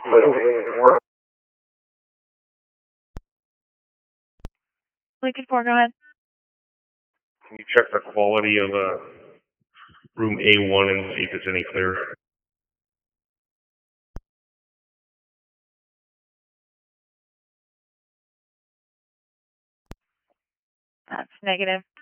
Lincoln 4, go ahead. Can you check the quality of room A1 and see if it's any clearer? That's negative.